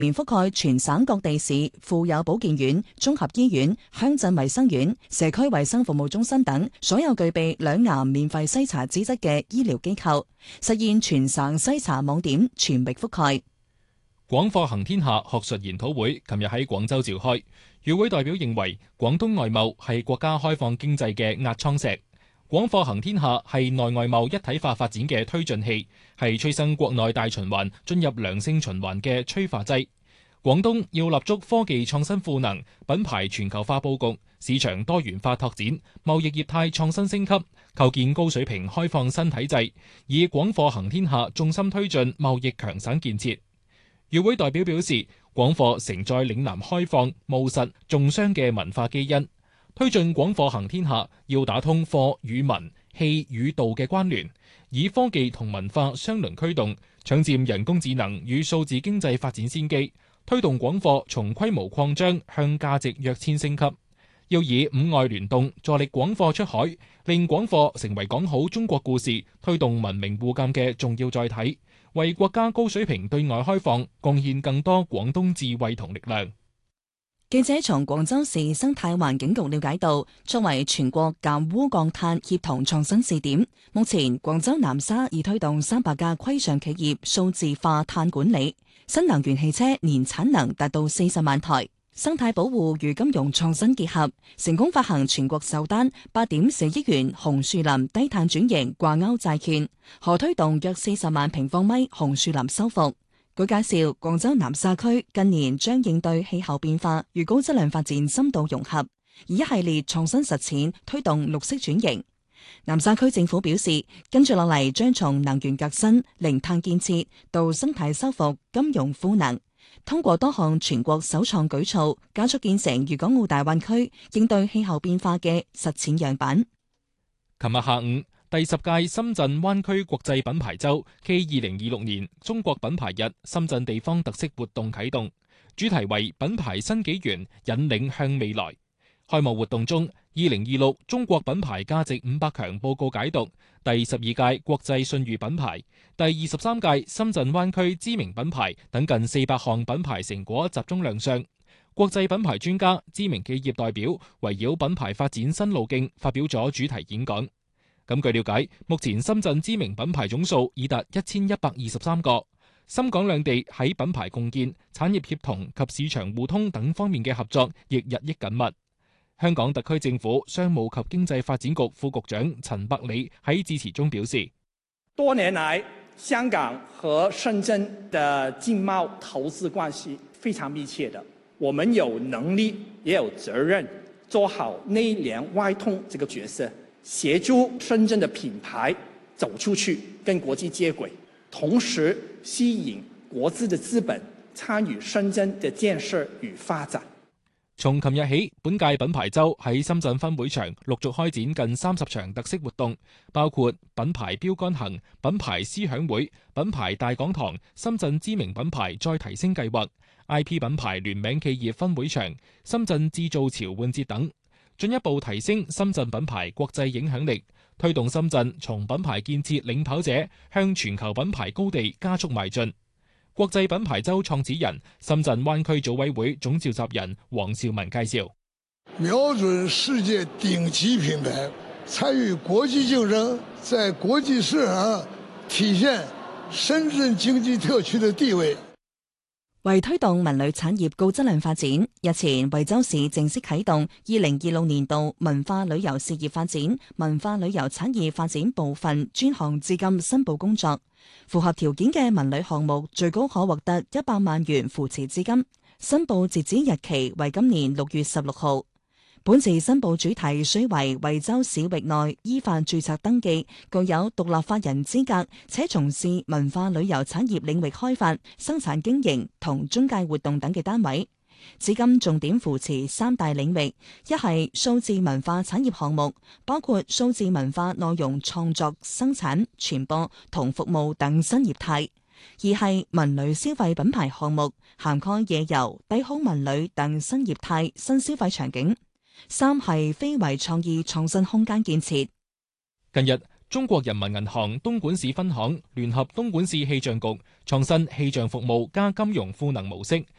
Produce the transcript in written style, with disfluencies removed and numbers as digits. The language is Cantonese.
面覆蓋全省各地市附有保健院、綜合醫院、鄉鎮衛生院、社區衛生服務中心等所有具備兩癌免費篩查資質嘅醫療機構，實現全省篩查網點全域覆蓋。 廣貨行天下學術研討會琴日喺廣州召開，與會代表認為廣東外貿係國家開放經濟嘅壓艙石。廣貨行天下係內外貿一體化發展嘅推進器，係催生國內大循環進入良性循環嘅催化劑。廣東要立足科技創新賦能、品牌全球化佈局、市場多元化拓展、貿易業態創新升級，構建高水平開放新體制，以廣貨行天下重心推進貿易強省建設。與會代表表示，廣貨承載嶺南開放、務實、重商嘅文化基因。推進廣貨行天下，要打通貨與民、氣與道嘅關聯，以科技同文化雙輪驅動，搶佔人工智能與數字經濟發展先機，推動廣貨從規模擴張向價值躍遷升級。要以五愛聯動，助力廣貨出海，令廣貨成為講好中國故事、推動文明互鑒嘅重要載體，為國家高水平對外開放貢獻更多廣東智慧同力量。 記者從廣州市生態環境局了解到，作為全國減污降碳協同創新試點，目前廣州南沙已推動300家規上企業數字化碳管理，新能源汽車年產能達到40萬台。生態保護與金融創新結合，成功發行全國首單8.4億元紅樹林低碳轉型掛鈎債券，可推動約40萬平方米紅樹林修復。據介紹，廣州南沙區近年將應對氣候變化與高質量發展深度融合，以一系列創新實踐推動綠色轉型。南沙區政府表示，跟住落嚟將從能源革新、零碳建設到生態修復、金融賦能，通過多項全國首創舉措，加速建成粵港澳大灣區應對氣候變化嘅實踐樣板。 琴日下午，第10屆深圳灣區國際品牌周暨2026年中國品牌日深圳地方特色活動啟動，主題為品牌新紀元，引領向未來。開幕活動中，2026中國品牌價值500強報告解讀，第12屆國際信譽品牌、第23屆深圳灣區知名品牌等近400項品牌成果集中亮相。國際品牌專家、知名企業代表圍繞品牌發展新路徑發表咗主題演講。咁據了解，目前深圳知名品牌總數已達1123個，深港兩地喺品牌共建、產業協同及市場互通等方面嘅合作亦日益緊密。香港特區政府商務及經濟發展局副局長陳百里喺致辭中表示， 多年來香港和深圳的經貿投資關係非常密切的，我們有能力也有責任做好內聯外通這個角色，協助深圳的品牌走出去，跟國際接軌，同時吸引國資的資本參與深圳的建設與發展。 從琴日起，本屆品牌周喺深圳分會場陸續開展近30場特色活動，包括品牌標杆行、品牌思享會、品牌大講堂、深圳知名品牌再提升計劃、IP 品牌聯名企業分會場、深圳製造潮玩節等，進一步提升深圳品牌國際影響力，推動深圳從品牌建設領跑者向全球品牌高地加速邁進。國際品牌周創始人、深圳灣區組委會總召集人黃兆文介紹： 瞄準世界頂級品牌，參與國際競爭，在國際市場上體現深圳經濟特區的地位。 為推動文旅產業高質量發展，日前惠州市正式啟動2026年度文化旅遊事業發展、文化旅遊產業發展部分專項資金申報工作。符合條件嘅文旅項目最高可獲得100萬元扶持資金，申報截止日期為今年6月16號。本次申報主題須為惠州市域內依法註冊登記、具有獨立法人資格且從事文化旅遊產業領域開發、生產經營同中介活動等嘅單位。資金重點扶持3大領域：一係數字文化產業項目，包括數字文化內容創作、生產、傳播同服務等新業態；二係文旅消費品牌項目，涵蓋夜遊、低空文旅等新業態、新消費場景；三係非遺創意創新空間建設。 近日，中國人民銀行東莞市分行聯合東莞市氣象局創新氣象服務加金融賦能模式，